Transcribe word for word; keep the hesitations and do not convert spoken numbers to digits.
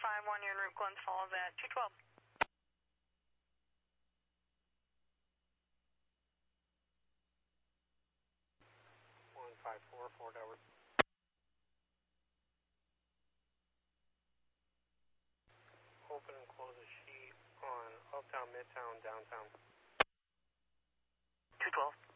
five one, you're en route Glens Falls at two twelve. one five four, four Edward. Open and close the sheet on Uptown, Midtown, Downtown. two twelve.